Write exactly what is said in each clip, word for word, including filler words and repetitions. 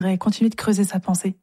et continuer de creuser sa pensée.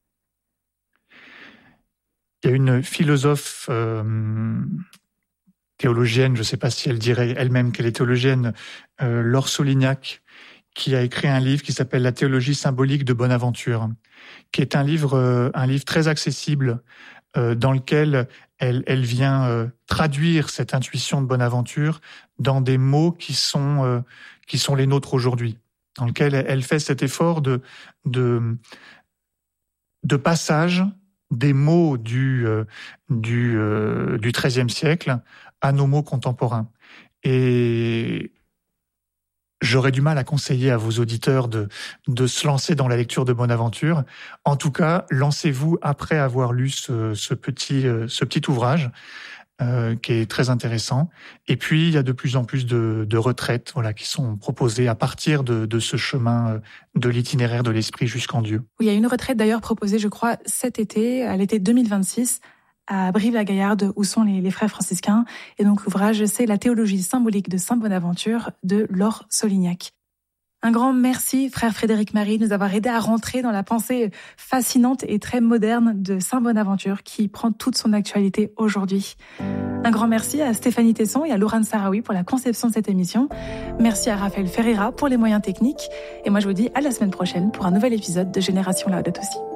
Il y a une philosophe euh, théologienne, je ne sais pas si elle dirait elle-même qu'elle est théologienne, euh, Laure Solignac, qui a écrit un livre qui s'appelle La théologie symbolique de Bonaventure, qui est un livre, euh, un livre très accessible, euh, dans lequel elle, elle vient euh, traduire cette intuition de Bonaventure dans des mots qui sont, euh, qui sont les nôtres aujourd'hui, dans lequel elle fait cet effort de, de, de passage des mots du, euh, du, euh, du treizième siècle à nos mots contemporains. Et j'aurais du mal à conseiller à vos auditeurs de, de se lancer dans la lecture de Bonaventure. En tout cas, lancez-vous après avoir lu ce, ce, petit, ce petit ouvrage euh, qui est très intéressant. Et puis, il y a de plus en plus de, de retraites voilà, qui sont proposées à partir de, de ce chemin de l'itinéraire de l'esprit jusqu'en Dieu. Oui, il y a une retraite d'ailleurs proposée, je crois, cet été, à l'été deux mille vingt-six, à Brive-la-Gaillarde, où sont les, les frères franciscains. Et donc l'ouvrage, c'est La théologie symbolique de Saint Bonaventure de Laure Solignac. Un grand merci, frère Frédéric Marie, de nous avoir aidé à rentrer dans la pensée fascinante et très moderne de Saint Bonaventure, qui prend toute son actualité aujourd'hui. Un grand merci à Stéphanie Tesson et à Laurent Sarawi pour la conception de cette émission. Merci à Raphaël Ferreira pour les moyens techniques. Et moi, je vous dis à la semaine prochaine pour un nouvel épisode de Génération Laudato Si.